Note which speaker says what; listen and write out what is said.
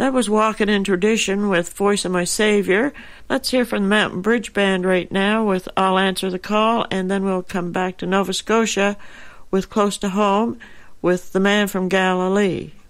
Speaker 1: That was Walking in Tradition with Voice of My Savior. Let's hear from the Mountain Bridge Band right now with I'll Answer the Call, and then we'll come back to Nova Scotia with Close to Home with The Man from Galilee.